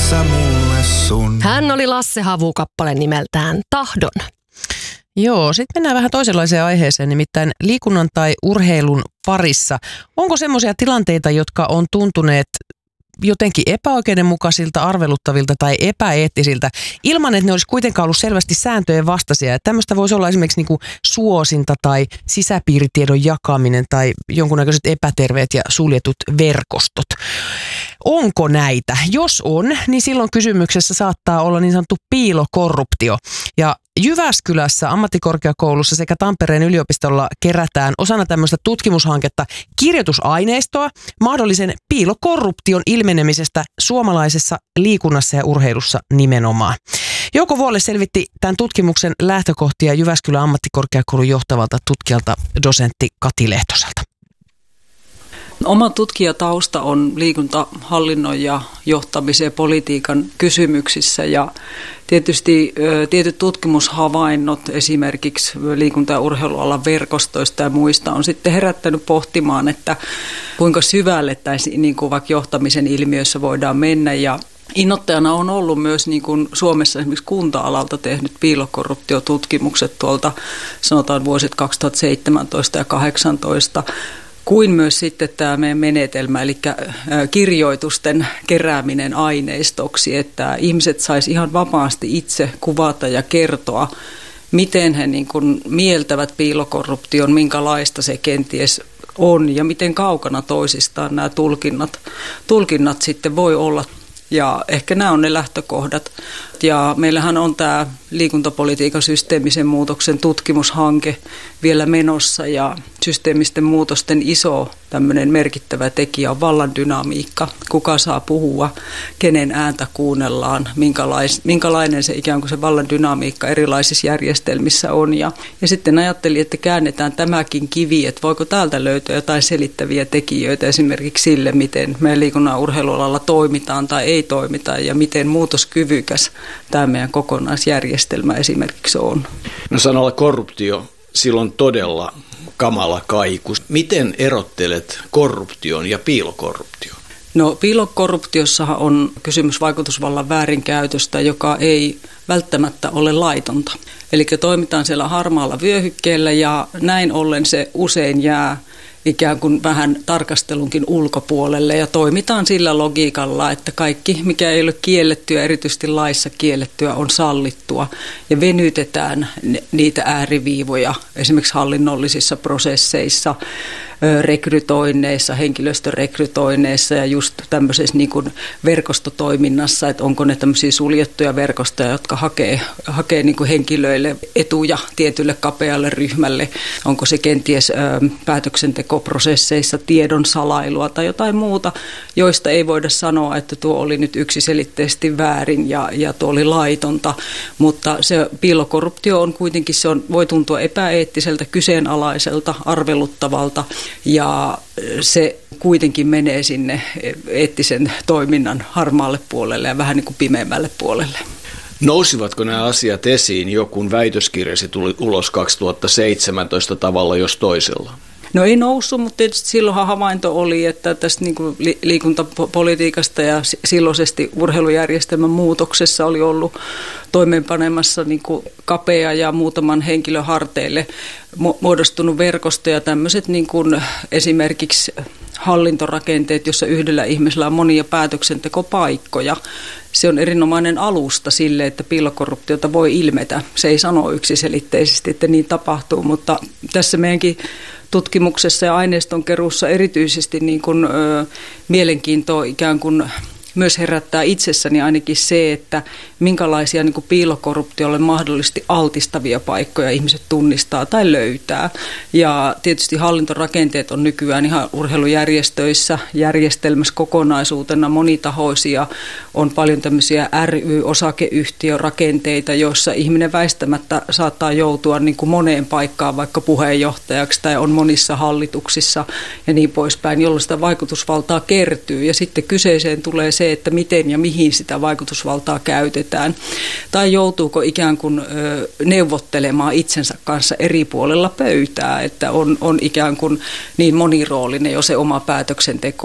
sä mulle sun. Hän oli Lasse Havu kappale nimeltään Tahdon. Joo, sitten mennään vähän toisenlaiseen aiheeseen, nimittäin liikunnan tai urheilun parissa. Onko semmoisia tilanteita, jotka on tuntuneet jotenkin epäoikeudenmukaisilta, arveluttavilta tai epäeettisiltä, ilman että ne olisi kuitenkaan ollut selvästi sääntöjen vastaisia. Että tämmöistä voisi olla esimerkiksi niin kuin suosinta tai sisäpiiritiedon jakaminen tai jonkunnäköiset epäterveet ja suljetut verkostot. Onko näitä? Jos on, niin silloin kysymyksessä saattaa olla niin sanottu piilokorruptio. Ja Jyväskylässä ammattikorkeakoulussa sekä Tampereen yliopistolla kerätään osana tämmöistä tutkimushanketta kirjoitusaineistoa mahdollisen piilokorruption ilmenemisestä suomalaisessa liikunnassa ja urheilussa nimenomaan. Jouko Vuolle selvitti tämän tutkimuksen lähtökohtia Jyväskylän ammattikorkeakoulun johtavalta tutkijalta dosentti Kati Lehtoselta. Oma tutkijatausta on liikuntahallinnon ja johtamisen ja politiikan kysymyksissä ja tietysti tietyt tutkimushavainnot esimerkiksi liikunta- ja urheilualan verkostoista ja muista on sitten herättänyt pohtimaan, että kuinka syvälle niin kuin vaikka johtamisen ilmiöissä voidaan mennä ja innoittajana on ollut myös niin kuin Suomessa esimerkiksi kunta-alalta tehnyt piilokorruptiotutkimukset tuolta sanotaan vuosit 2017 ja 2018, kuin myös sitten tämä meidän menetelmä, eli kirjoitusten kerääminen aineistoksi, että ihmiset saisi ihan vapaasti itse kuvata ja kertoa, miten he niin kuin mieltävät piilokorruption, minkälaista se kenties on ja miten kaukana toisistaan nämä tulkinnat sitten voi olla. Ja ehkä nämä on ne lähtökohdat. Ja meillähän on tämä liikuntapolitiikan systeemisen muutoksen tutkimushanke vielä menossa ja systeemisten muutosten iso tämmöinen merkittävä tekijä on vallan dynamiikka. Kuka saa puhua, kenen ääntä kuunnellaan, minkälainen se ikään kuin se vallan dynamiikka erilaisissa järjestelmissä on. Ja sitten ajattelin, että käännetään tämäkin kivi, että voiko täältä löytyä jotain selittäviä tekijöitä esimerkiksi sille, miten meidän liikunnan ja urheilualalla toimitaan tai ei toimita ja miten muutoskyvykäs tämä meidän kokonaisjärjestelmä esimerkiksi on. No sanalla korruptio, silloin todella kamala kaiku. Miten erottelet korruption ja piilokorruption? No piilokorruptiossahan on kysymys vaikutusvallan väärinkäytöstä, joka ei välttämättä ole laitonta. Eli toimitaan siellä harmaalla vyöhykkeellä ja näin ollen se usein jää ikään kuin vähän tarkastelunkin ulkopuolelle ja toimitaan sillä logiikalla, että kaikki, mikä ei ole kiellettyä, erityisesti laissa kiellettyä, on sallittua ja venytetään niitä ääriviivoja esimerkiksi hallinnollisissa prosesseissa, rekrytoinneissa, henkilöstörekrytoinneissa ja just tämmöisessä niin kuin verkostotoiminnassa, että onko ne tämmöisiä suljettuja verkostoja, jotka hakee niin kuin henkilöille etuja tietylle kapealle ryhmälle, onko se kenties päätöksentekoprosesseissa tiedon salailua tai jotain muuta, joista ei voida sanoa, että tuo oli nyt yksiselitteisesti väärin ja tuo oli laitonta, mutta se piilokorruptio on kuitenkin, voi tuntua epäeettiseltä, kyseenalaiselta, arveluttavalta, ja se kuitenkin menee sinne eettisen toiminnan harmaalle puolelle ja vähän niin kuin pimeämmälle puolelle. Nousivatko nämä asiat esiin jo, kun väitöskirjasi tuli ulos 2017 tavalla jos toisella? No ei noussut, mutta tietysti silloinhan havainto oli, että tästä niin kuin liikuntapolitiikasta ja silloisesti urheilujärjestelmän muutoksessa oli ollut toimeenpanemassa niin kuin kapea ja muutaman henkilön harteille muodostunut verkosto ja tämmöiset niin kuin esimerkiksi hallintorakenteet, jossa yhdellä ihmisellä on monia päätöksentekopaikkoja. Se on erinomainen alusta sille, että piilokorruptiota voi ilmetä. Se ei sano yksiselitteisesti, että niin tapahtuu, mutta tässä meidänkin tutkimuksessa ja aineistonkeruussa erityisesti niin kuin, mielenkiintoa ikään kuin myös herättää itsessäni ainakin se, että minkälaisia niin kuin piilokorruptiolle mahdollisesti altistavia paikkoja ihmiset tunnistaa tai löytää. Ja tietysti hallintorakenteet on nykyään ihan urheilujärjestöissä, järjestelmässä kokonaisuutena monitahoisia. On paljon tämmöisiä ry-osakeyhtiörakenteita, joissa ihminen väistämättä saattaa joutua niin kuin moneen paikkaan vaikka puheenjohtajaksi tai on monissa hallituksissa ja niin poispäin, jolloin sitä vaikutusvaltaa kertyy. Ja sitten kyseeseen tulee se, että miten ja mihin sitä vaikutusvaltaa käytetään. Tai joutuuko ikään kuin neuvottelemaan itsensä kanssa eri puolella pöytää, että on ikään kuin niin moniroolinen jo se oma päätöksenteko